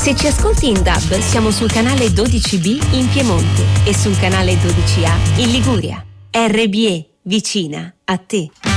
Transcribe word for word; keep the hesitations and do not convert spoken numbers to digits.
Se ci ascolti in D A B, siamo sul canale dodici B in Piemonte e sul canale dodici A in Liguria. R B E, vicina a te.